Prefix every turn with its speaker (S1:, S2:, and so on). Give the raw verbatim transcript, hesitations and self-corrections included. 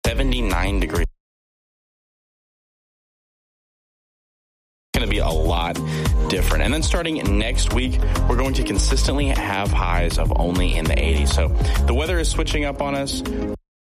S1: seventy-nine degrees. Going to be a lot different. And then starting next week, we're going to consistently have highs of only in the eighties. So the weather is switching up on us.